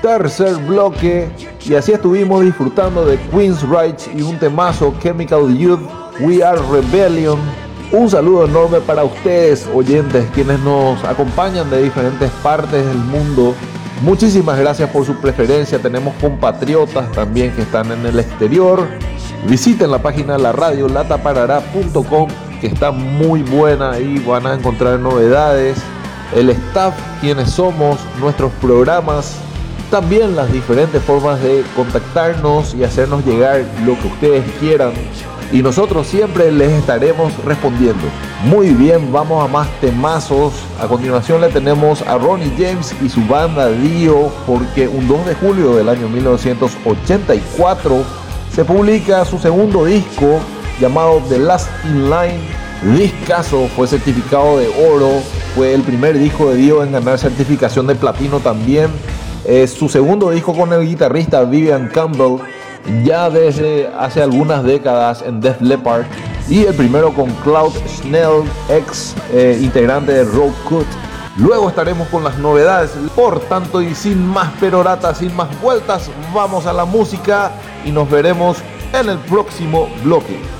tercer bloque y así estuvimos disfrutando de Queensryche y un temazo, Chemical Youth, We Are Rebellion. Un saludo enorme para ustedes, oyentes, quienes nos acompañan de diferentes partes del mundo. Muchísimas gracias por su preferencia. Tenemos compatriotas también que están en el exterior. Visiten la página de la radio lataparará.com, que está muy buena. Ahí van a encontrar novedades, el staff, quienes somos, nuestros programas, también las diferentes formas de contactarnos y hacernos llegar lo que ustedes quieran, y nosotros siempre les estaremos respondiendo. Muy bien, vamos a más temazos. A continuación le tenemos a Ronnie James y su banda Dio, porque un 2 de julio del año 1984 se publica su segundo disco llamado The Last in Line. Discazo, fue certificado de oro, fue el primer disco de Dio en ganar certificación de platino también. Es su segundo disco con el guitarrista Vivian Campbell, ya desde hace algunas décadas en Def Leppard, y el primero con Claude Schnell, ex integrante de Road Cut. Luego estaremos con las novedades. Por tanto, y sin más peroratas, sin más vueltas, vamos a la música y nos veremos en el próximo bloque.